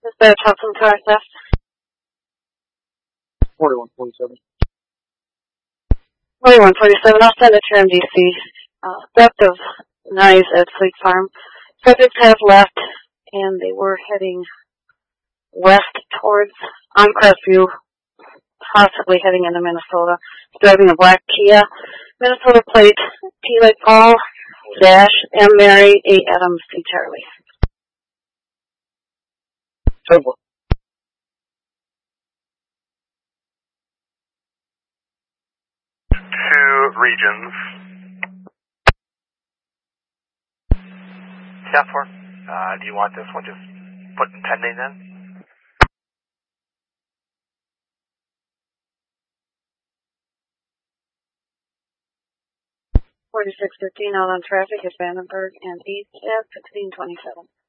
Dispatch Hudson car theft. 4147. 4147, I'll send it to MDC. Theft of knives at Fleet Farm. Subjects have left, and they were heading west towards on Crestview, possibly heading into Minnesota. Driving a black Kia. Minnesota plate, T like Paul, dash, M Mary, A Adams, C Charlie. Turbo. Two regions. Staff 4, do you want this one just put in pending then? 4615 out on traffic at Vandenberg and 8 at 1627.